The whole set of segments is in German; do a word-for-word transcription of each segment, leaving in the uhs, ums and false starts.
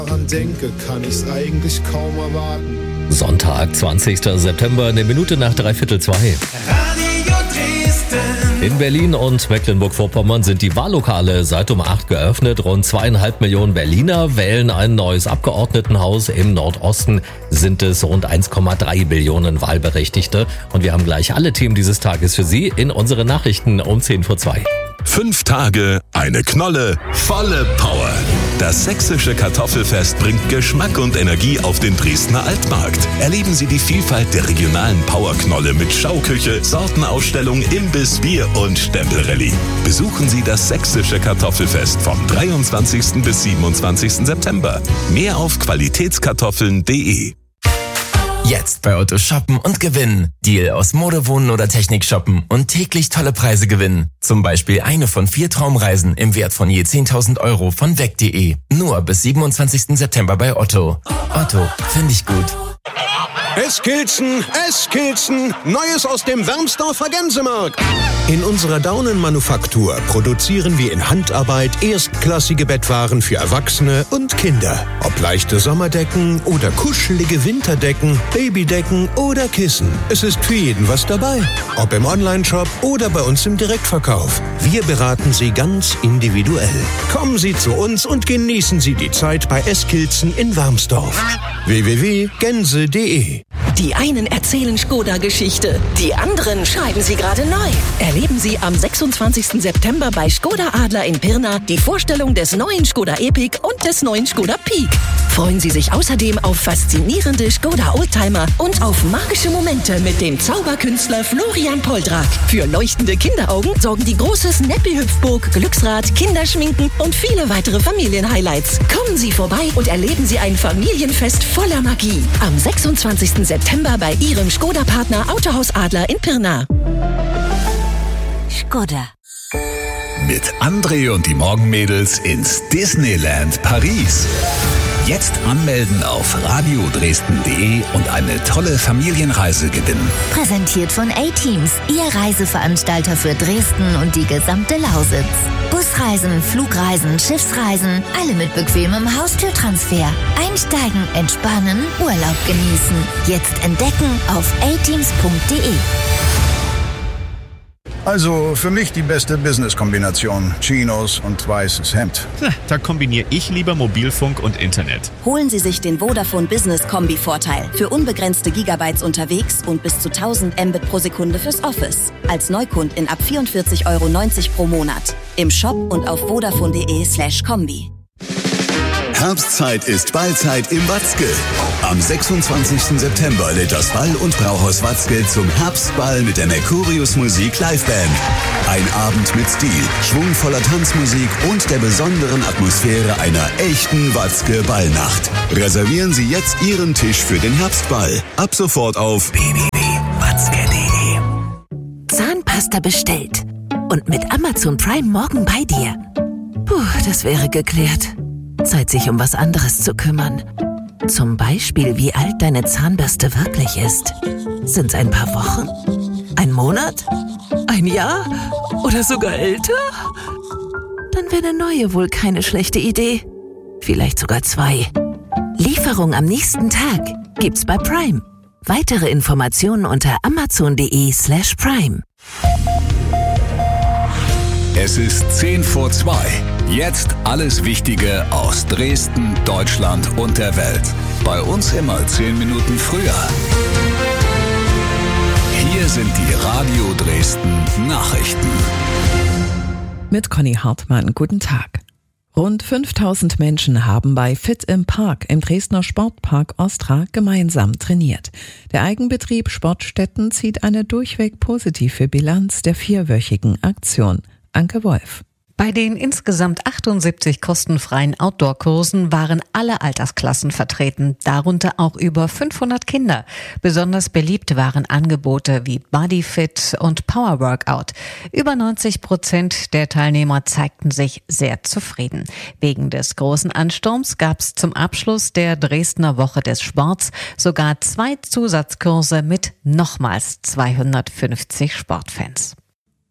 Daran denke, kann ich's eigentlich kaum erwarten. Sonntag, zwanzigster September, eine Minute nach dreiviertel zwei. Radio Dresden. In Berlin und Mecklenburg-Vorpommern sind die Wahllokale seit um acht geöffnet. Rund zweieinhalb Millionen Berliner wählen ein neues Abgeordnetenhaus. Im Nordosten sind es rund eins Komma drei Billionen Wahlberechtigte. Und wir haben gleich alle Themen dieses Tages für Sie in unseren Nachrichten um zehn vor zwei. Fünf Tage, eine Knolle, volle Power. Das sächsische Kartoffelfest bringt Geschmack und Energie auf den Dresdner Altmarkt. Erleben Sie die Vielfalt der regionalen Powerknolle mit Schauküche, Sortenausstellung, Imbiss, Bier und Stempelrallye. Besuchen Sie das sächsische Kartoffelfest vom dreiundzwanzigsten bis siebenundzwanzigsten September. Mehr auf qualitätskartoffeln punkt de. Jetzt bei Otto shoppen und gewinnen. Deal aus Mode, Wohnen oder Technik shoppen und täglich tolle Preise gewinnen. Zum Beispiel eine von vier Traumreisen im Wert von je zehntausend Euro von weg punkt de. Nur bis siebenundzwanzigsten September bei Otto. Otto, finde ich gut. Eskilzen, Eskilzen, Neues aus dem Wermsdorfer Gänsemarkt. In unserer Daunenmanufaktur produzieren wir in Handarbeit erstklassige Bettwaren für Erwachsene und Kinder. Ob leichte Sommerdecken oder kuschelige Winterdecken, Babydecken oder Kissen. Es ist für jeden was dabei. Ob im Onlineshop oder bei uns im Direktverkauf. Wir beraten Sie ganz individuell. Kommen Sie zu uns und genießen Sie die Zeit bei Eskilzen in Wermsdorf. w w w punkt gänse punkt de. Die einen erzählen Skoda-Geschichte, die anderen schreiben sie gerade neu. Erleben Sie am sechsundzwanzigsten September bei Skoda Adler in Pirna die Vorstellung des neuen Skoda Epic und des neuen Skoda Peak. Freuen Sie sich außerdem auf faszinierende Skoda Oldtimer und auf magische Momente mit dem Zauberkünstler Florian Poldrak. Für leuchtende Kinderaugen sorgen die große Snappy-Hüpfburg, Glücksrad, Kinderschminken und viele weitere Familienhighlights. Kommen Sie vorbei und erleben Sie ein Familienfest voller Magie. Am sechsundzwanzigsten September bei Ihrem Skoda-Partner Autohaus Adler in Pirna. Skoda. Mit André und die Morgenmädels ins Disneyland Paris. Jetzt anmelden auf radio dresden punkt de und eine tolle Familienreise gewinnen. Präsentiert von A-Teams, Ihr Reiseveranstalter für Dresden und die gesamte Lausitz. Busreisen, Flugreisen, Schiffsreisen, alle mit bequemem Haustürtransfer. Einsteigen, entspannen, Urlaub genießen. Jetzt entdecken auf a teams punkt de. Also für mich die beste Business-Kombination. Chinos und weißes Hemd. Da kombiniere ich lieber Mobilfunk und Internet. Holen Sie sich den Vodafone Business Kombi-Vorteil. Für unbegrenzte Gigabytes unterwegs und bis zu tausend Mbit pro Sekunde fürs Office. Als Neukundin ab vierundvierzig Euro neunzig pro Monat. Im Shop und auf vodafone punkt de slash kombi. Herbstzeit ist Ballzeit im Watzke. Am sechsundzwanzigsten September lädt das Ball- und Brauhaus Watzke zum Herbstball mit der Mercurius Musik Liveband. Ein Abend mit Stil, schwungvoller Tanzmusik und der besonderen Atmosphäre einer echten Watzke-Ballnacht. Reservieren Sie jetzt Ihren Tisch für den Herbstball. Ab sofort auf w w w punkt watzke punkt de. Zahnpasta bestellt. Und mit Amazon Prime morgen bei dir. Puh, das wäre geklärt. Zeit, sich um was anderes zu kümmern. Zum Beispiel, wie alt deine Zahnbürste wirklich ist. Sind's ein paar Wochen? Ein Monat? Ein Jahr? Oder sogar älter? Dann wäre eine neue wohl keine schlechte Idee. Vielleicht sogar zwei. Lieferung am nächsten Tag gibt's bei Prime. Weitere Informationen unter amazon punkt de slash prime. Es ist zehn vor zwei. Jetzt alles Wichtige aus Dresden, Deutschland und der Welt. Bei uns immer zehn Minuten früher. Hier sind die Radio Dresden Nachrichten. Mit Conny Hartmann, guten Tag. Rund fünftausend Menschen haben bei Fit im Park im Dresdner Sportpark Ostra gemeinsam trainiert. Der Eigenbetrieb Sportstätten zieht eine durchweg positive Bilanz der vierwöchigen Aktion. Anke Wolf. Bei den insgesamt achtundsiebzig kostenfreien Outdoor-Kursen waren alle Altersklassen vertreten, darunter auch über fünfhundert Kinder. Besonders beliebt waren Angebote wie Bodyfit und Power Workout. Über neunzig Prozent der Teilnehmer zeigten sich sehr zufrieden. Wegen des großen Ansturms gab es zum Abschluss der Dresdner Woche des Sports sogar zwei Zusatzkurse mit nochmals zweihundertfünfzig Sportfans.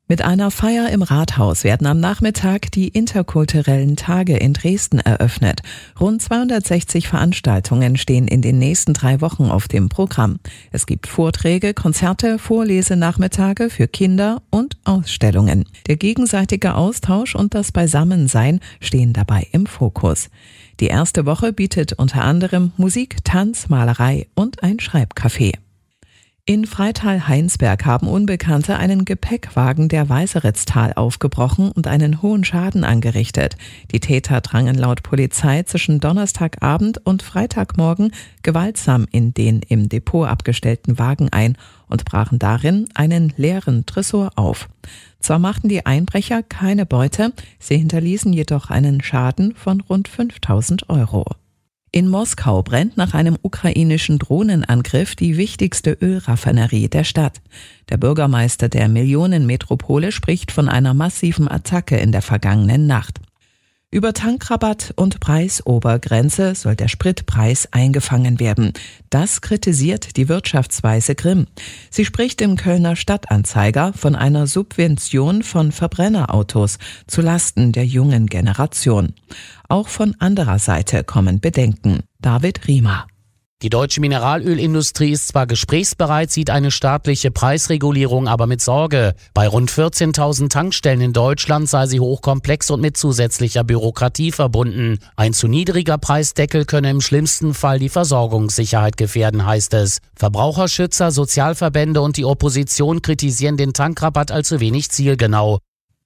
Mit einer Feier im Rathaus werden am Nachmittag die interkulturellen Tage in Dresden eröffnet. Rund zweihundertsechzig Veranstaltungen stehen in den nächsten drei Wochen auf dem Programm. Es gibt Vorträge, Konzerte, Vorlesenachmittage für Kinder und Ausstellungen. Der gegenseitige Austausch und das Beisammensein stehen dabei im Fokus. Die erste Woche bietet unter anderem Musik, Tanz, Malerei und ein Schreibcafé. In Freital-Heinsberg haben Unbekannte einen Gepäckwagen der Weißeritztal aufgebrochen und einen hohen Schaden angerichtet. Die Täter drangen laut Polizei zwischen Donnerstagabend und Freitagmorgen gewaltsam in den im Depot abgestellten Wagen ein und brachen darin einen leeren Tresor auf. Zwar machten die Einbrecher keine Beute, sie hinterließen jedoch einen Schaden von rund fünftausend Euro. In Moskau brennt nach einem ukrainischen Drohnenangriff die wichtigste Ölraffinerie der Stadt. Der Bürgermeister der Millionenmetropole spricht von einer massiven Attacke in der vergangenen Nacht. Über Tankrabatt und Preisobergrenze soll der Spritpreis eingefangen werden. Das kritisiert die Wirtschaftsweise Grimm. Sie spricht im Kölner Stadtanzeiger von einer Subvention von Verbrennerautos zu Lasten der jungen Generation. Auch von anderer Seite kommen Bedenken. David Riemer. Die deutsche Mineralölindustrie ist zwar gesprächsbereit, sieht eine staatliche Preisregulierung aber mit Sorge. Bei rund vierzehntausend Tankstellen in Deutschland sei sie hochkomplex und mit zusätzlicher Bürokratie verbunden. Ein zu niedriger Preisdeckel könne im schlimmsten Fall die Versorgungssicherheit gefährden, heißt es. Verbraucherschützer, Sozialverbände und die Opposition kritisieren den Tankrabatt als zu wenig zielgenau.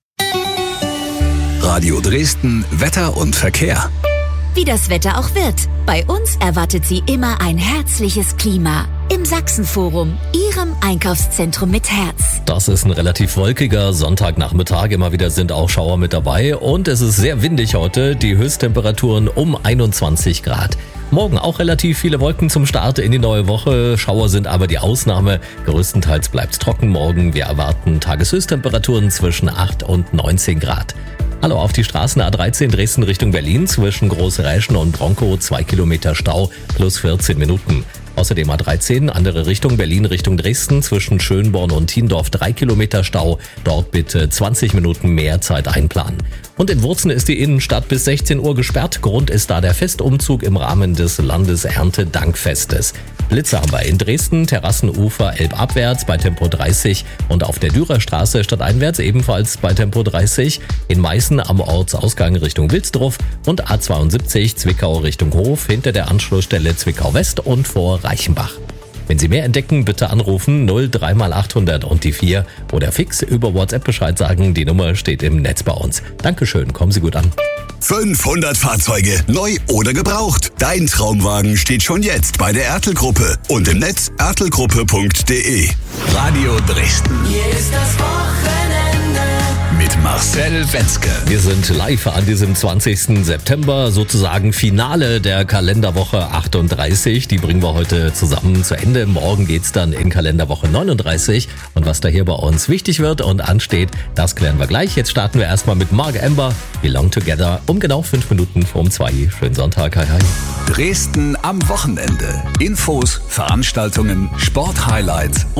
Radio Dresden, Wetter und Verkehr. Wie das Wetter auch wird, bei uns erwartet Sie immer ein herzliches Klima. Im Sachsenforum, Ihrem Einkaufszentrum mit Herz. Das ist ein relativ wolkiger Sonntagnachmittag. Immer wieder sind auch Schauer mit dabei. Und es ist sehr windig heute. Die Höchsttemperaturen um einundzwanzig Grad. Morgen auch relativ viele Wolken zum Start in die neue Woche. Schauer sind aber die Ausnahme. Größtenteils bleibt es trocken morgen. Wir erwarten Tageshöchsttemperaturen zwischen acht und neunzehn Grad. Hallo, auf die Straßen A dreizehn Dresden Richtung Berlin zwischen Großräschen und Bronkow zwei Kilometer Stau plus vierzehn Minuten. Außerdem A dreizehn, andere Richtung Berlin Richtung Dresden zwischen Schönborn und Thiendorf drei Kilometer Stau. Dort bitte zwanzig Minuten mehr Zeit einplanen. Und in Wurzen ist die Innenstadt bis sechzehn Uhr gesperrt. Grund ist da der Festumzug im Rahmen des Landeserntedankfestes. Blitze haben wir in Dresden, Terrassenufer elbabwärts bei Tempo dreißig und auf der Dürerstraße stadteinwärts ebenfalls bei Tempo dreißig. In Meißen am Ortsausgang Richtung Wilsdruff und A zweiundsiebzig Zwickau Richtung Hof hinter der Anschlussstelle Zwickau West und vor Reichenbach. Wenn Sie mehr entdecken, bitte anrufen null drei mal achthundert und die vier oder fix über WhatsApp Bescheid sagen. Die Nummer steht im Netz bei uns. Dankeschön, kommen Sie gut an. fünfhundert Fahrzeuge, neu oder gebraucht. Dein Traumwagen steht schon jetzt bei der Ertel-Gruppe und im Netz ertelgruppe punkt de. Radio Dresden. Hier ist das Wochenende mit Marcel Wenzke. Wir sind live an diesem zwanzigsten September, sozusagen Finale der Kalenderwoche achtunddreißig. Die bringen wir heute zusammen zu Ende. Morgen geht's dann in Kalenderwoche neununddreißig. Und was da hier bei uns wichtig wird und ansteht, das klären wir gleich. Jetzt starten wir erstmal mit Mark Amber, Belong Together, um genau fünf Minuten vorm zwei. Schönen Sonntag, hi hi. Dresden am Wochenende. Infos, Veranstaltungen, Sporthighlights